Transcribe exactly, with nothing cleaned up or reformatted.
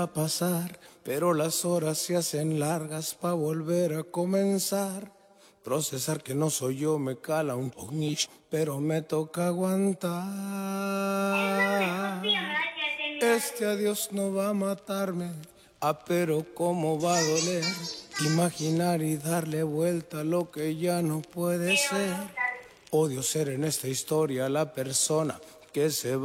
a pasar, pero las horas se hacen largas pa' volver a comenzar. Procesar que no soy yo me cala un poquito, pero me toca aguantar. Este adiós no va a matarme, ah, pero cómo va a doler. Imaginar y darle vuelta a lo que ya no puede ser. Odio ser en esta historia la persona que se va.